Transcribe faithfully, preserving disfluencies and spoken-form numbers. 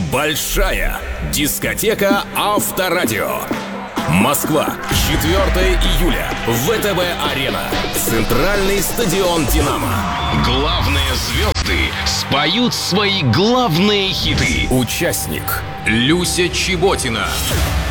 Большая дискотека Авторадио. Москва, четвёртого июля. ВТБ-арена. Центральный стадион «Динамо». Главные звезды споют свои главные хиты. Участник Люся Чеботина.